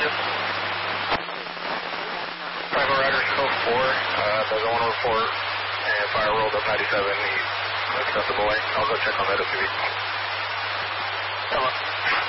Houston. Private Rider Scope 4, there's a 1 report, and fire rolled up 97, he's acceptable. I'll go check on that SUV. Come on.